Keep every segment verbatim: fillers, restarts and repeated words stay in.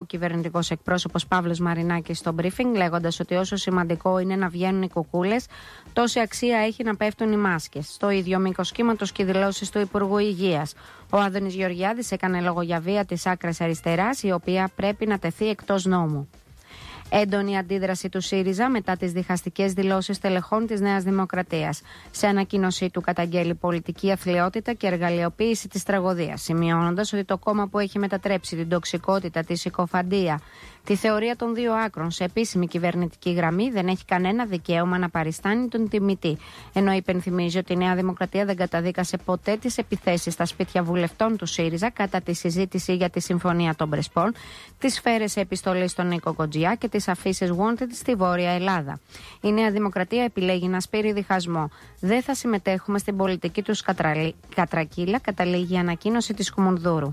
κυβερνητικός εκπρόσωπος Παύλος Μαρινάκης στο briefing, λέγοντας ότι όσο σημαντικό είναι να βγαίνουν οι κουκούλες, τόση αξία έχει να πέφτουν οι μάσκες. Στο ίδιο μήκος κύματος και οι δηλώσεις του Υπουργού Υγείας. Ο Άδωνης Γεωργιάδης έκανε λόγο για βία της άκρας αριστεράς, η οποία πρέπει να τεθεί εκτός νόμου. Έντονη αντίδραση του ΣΥΡΙΖΑ μετά τις διχαστικές δηλώσεις τελεχών της Νέας Δημοκρατίας. Σε ανακοίνωσή του καταγγέλει πολιτική αθλιότητα και εργαλειοποίηση της τραγωδίας, σημειώνοντας ότι το κόμμα που έχει μετατρέψει την τοξικότητα, τη συκοφαντία, τη θεωρία των δύο άκρων σε επίσημη κυβερνητική γραμμή δεν έχει κανένα δικαίωμα να παριστάνει τον τιμητή. Ενώ υπενθυμίζει ότι η Νέα Δημοκρατία δεν καταδίκασε ποτέ τις επιθέσεις στα σπίτια βουλευτών του ΣΥΡΙΖΑ κατά τη συζήτηση για τη Συμφωνία των Πρεσπών, τις σφαίρες επιστολής στον Νίκο Κοντζιά και τις αφήσεις wanted στη Βόρεια Ελλάδα. Η Νέα Δημοκρατία επιλέγει να σπείρει διχασμό. Δεν θα συμμετέχουμε στην πολιτική του κατρακύλα, καταλήγει η ανακοίνωση της Κουμουνδούρου.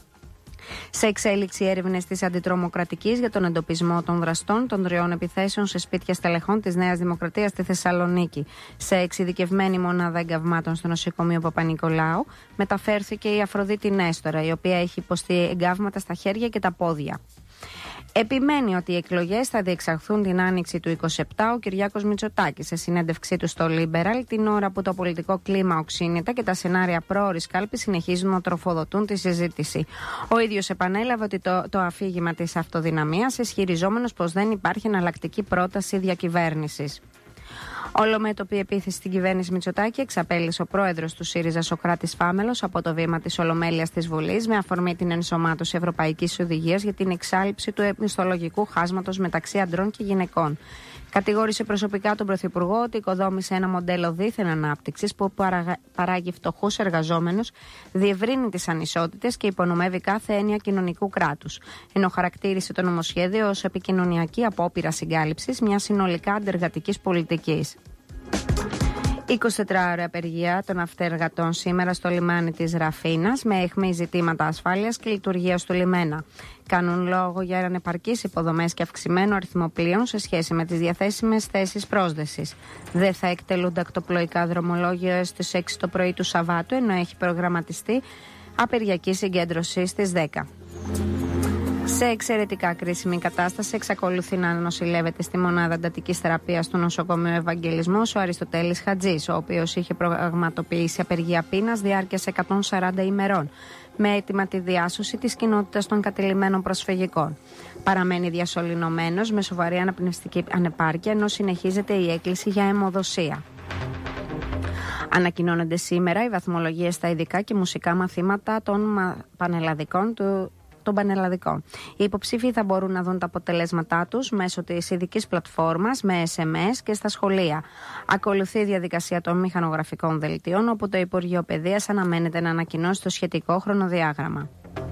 Σε εξέλιξη έρευνες της Αντιτρομοκρατικής για τον εντοπισμό των δραστών των τριών επιθέσεων σε σπίτια στελεχών της Νέας Δημοκρατίας στη Θεσσαλονίκη. Σε εξειδικευμένη μονάδα εγκαυμάτων στο νοσοκομείο Παπα-Νικολάου μεταφέρθηκε η Αφροδίτη Νέστορα, η οποία έχει υποστεί εγκαύματα στα χέρια και τα πόδια. Επιμένει ότι οι εκλογές θα διεξαχθούν την άνοιξη του είκοσι επτά ο Κυριάκος Μητσοτάκης σε συνέντευξή του στο Liberal, την ώρα που το πολιτικό κλίμα οξύνεται και τα σενάρια πρόωρης κάλπης συνεχίζουν να τροφοδοτούν τη συζήτηση. Ο ίδιος επανέλαβε ότι το, το αφήγημα της αυτοδυναμίας, ισχυριζόμενος πως δεν υπάρχει εναλλακτική πρόταση διακυβέρνησης. Ολομέτωπη επίθεση στην κυβέρνηση Μητσοτάκη εξαπέλυσε ο πρόεδρος του ΣΥΡΙΖΑ Σωκράτης Φάμελος από το βήμα της Ολομέλειας της Βουλής με αφορμή την ενσωμάτωση Ευρωπαϊκής Οδηγίας για την εξάλειψη του μισθολογικού χάσματος μεταξύ αντρών και γυναικών. Κατηγόρησε προσωπικά τον Πρωθυπουργό ότι οικοδόμησε ένα μοντέλο δίθεν ανάπτυξης που παράγει φτωχούς εργαζόμενους, διευρύνει τις ανισότητες και υπονομεύει κάθε έννοια κοινωνικού κράτους. Ενώ χαρακτήρισε το νομοσχέδιο ως επικοινωνιακή απόπειρα συγκάλυψης μιας συνολικά αντεργατικής πολιτικής. εικοσιτετράωρη απεργία των αυτεργατών σήμερα στο λιμάνι της Ραφίνας με αιχμή ζητήματα ασφάλειας και λειτουργίας του λιμένα. Κάνουν λόγο για ανεπαρκείς υποδομές και αυξημένο αριθμό πλοίων σε σχέση με τις διαθέσιμες θέσεις πρόσδεσης. Δεν θα εκτελούνται ακτοπλοϊκά δρομολόγια έως τις έξι το πρωί του Σαββάτου, ενώ έχει προγραμματιστεί απεργιακή συγκέντρωση στις δέκα. Σε εξαιρετικά κρίσιμη κατάσταση εξακολουθεί να νοσηλεύεται στη μονάδα εντατικής θεραπείας του νοσοκομείου Ευαγγελισμός ο Αριστοτέλης Χατζής, ο οποίος είχε προγραμματοποιήσει απεργία πείνας διάρκειας εκατόν σαράντα ημερών, με αίτημα τη διάσωση της κοινότητας των κατηλημμένων προσφυγικών. Παραμένει διασωληνωμένος με σοβαρή αναπνευστική ανεπάρκεια, ενώ συνεχίζεται η έκκληση για αιμοδοσία. Ανακοινώνονται σήμερα οι βαθμολογίες στα ειδικά και μουσικά μαθήματα των πανελλαδικών του. των πανελλαδικών. Οι υποψήφοι θα μπορούν να δουν τα αποτελέσματά τους μέσω της ειδικής πλατφόρμας, με ες εμ ες και στα σχολεία. Ακολουθεί η διαδικασία των μηχανογραφικών δελτίων, όπου το Υπουργείο Παιδείας αναμένεται να ανακοινώσει το σχετικό χρονοδιάγραμμα.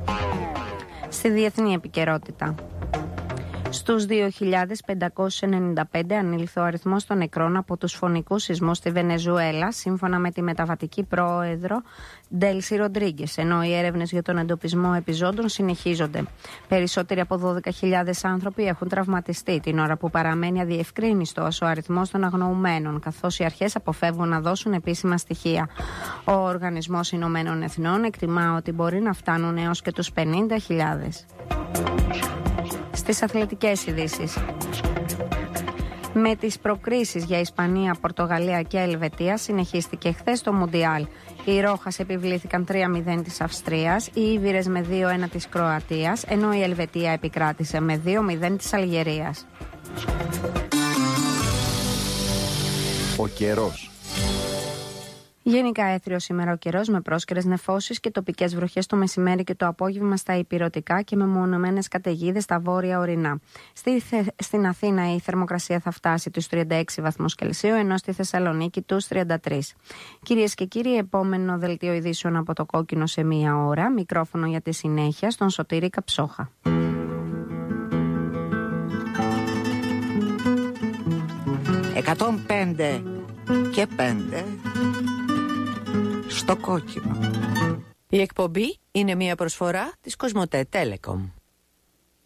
Στη διεθνή επικαιρότητα. Στους δύο χιλιάδες πεντακόσιους ενενήντα πέντε ανήλθε ο αριθμός των νεκρών από τους φωνικούς σεισμούς στη Βενεζουέλα, σύμφωνα με τη μεταβατική πρόεδρο Ντέλσι Ροντρίγκες, ενώ οι έρευνες για τον εντοπισμό επιζώντων συνεχίζονται. Περισσότεροι από δώδεκα χιλιάδες άνθρωποι έχουν τραυματιστεί, την ώρα που παραμένει αδιευκρίνιστος ο αριθμός των αγνοουμένων, καθώς οι αρχές αποφεύγουν να δώσουν επίσημα στοιχεία. Ο Οργανισμός Ηνωμένων Εθνών εκτιμά ότι μπορεί να φτάνουν έως και τους πενήντα χιλιάδες. Στις αθλητικές ειδήσεις. Με τις προκρίσεις για Ισπανία, Πορτογαλία και Ελβετία συνεχίστηκε χθες το Μουντιάλ. Οι Ρόχας επιβλήθηκαν τρία μηδέν της Αυστρίας, οι Ήβηρες με δύο ένα της Κροατίας, ενώ η Ελβετία επικράτησε με δύο μηδέν της Αλγερίας. Ο καιρός. Γενικά έθριο σήμερα ο καιρός με πρόσκαιρες νεφώσεις και τοπικές βροχές το μεσημέρι και το απόγευμα στα ηπειρωτικά και με μονομένες καταιγίδες στα βόρεια ορεινά. Στη, στην Αθήνα η θερμοκρασία θα φτάσει τους τριάντα έξι βαθμούς Κελσίου, ενώ στη Θεσσαλονίκη τους τριάντα τρία. Κυρίες και κύριοι, επόμενο δελτίο ειδήσεων από το Κόκκινο σε μία ώρα. Μικρόφωνο για τη συνέχεια στον Σωτήρη Καψόχα. εκατόν πέντε και πέντε στο Κόκκινο. Η εκπομπή είναι μια προσφορά της Κοσμοτέ Telecom.